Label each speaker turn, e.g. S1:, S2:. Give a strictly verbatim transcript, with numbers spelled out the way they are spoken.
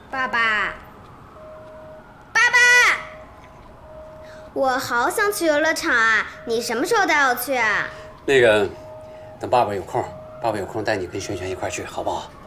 S1: 爸爸，爸爸，我好想去游乐场啊！你什么时候带我去啊？
S2: 那个，等爸爸有空，爸爸有空带你跟萱萱一块去，好不好？